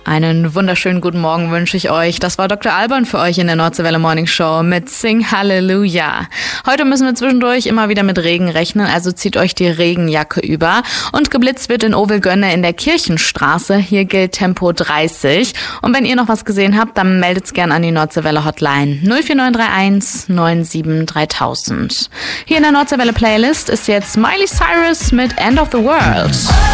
Einen wunderschönen guten Morgen wünsche ich euch. Das war Dr. Alban für euch in der Nordseewelle Morning Show mit Sing Hallelujah. Heute müssen wir zwischendurch immer wieder mit Regen rechnen, also zieht euch die Regenjacke über. Und geblitzt wird in Ovelgönne in der Kirchenstraße. Hier gilt Tempo 30. Und wenn ihr noch was gesehen habt, dann meldet's gern an die Nordseewelle Hotline 04931 97 3000. Hier in der Nordseewelle Playlist ist jetzt Miley Cyrus mit End of the World.